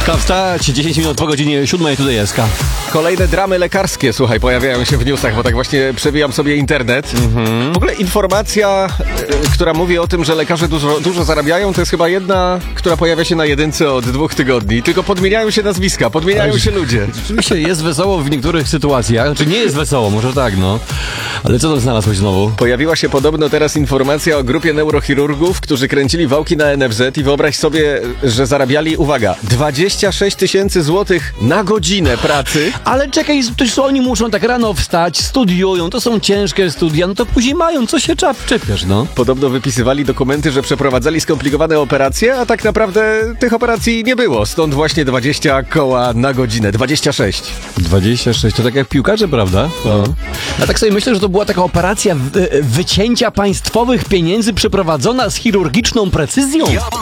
Pora wstać, 10 minut po godzinie 7 tutaj jest. Kolejne dramy lekarskie, słuchaj, pojawiają się w newsach, bo tak właśnie przewijam sobie internet. W ogóle informacja, która mówi o tym, że lekarze dużo zarabiają, to jest chyba jedna, która pojawia się na jedynce od 2 tygodni. Tylko podmieniają się nazwiska, podmieniają się ludzie. Rzeczywiście jest wesoło w niektórych sytuacjach. Czy nie jest wesoło? Może tak, no. Ale co tam znalazłeś znowu? Pojawiła się podobno teraz informacja o grupie neurochirurgów, którzy kręcili wałki na NFZ i wyobraź sobie, że zarabiali, uwaga, 26 000 złotych na godzinę pracy. Ale czekaj, to oni muszą tak rano wstać, studiują, to są ciężkie studia, no to później mają, co się czepiasz, no. Podobno wypisywali dokumenty, że przeprowadzali skomplikowane operacje, a tak naprawdę tych operacji nie było. Stąd właśnie 20 koła na godzinę, 26. 26, to tak jak piłkarze, prawda? No. A tak sobie myślę, że to była taka operacja wycięcia państwowych pieniędzy przeprowadzona z chirurgiczną precyzją.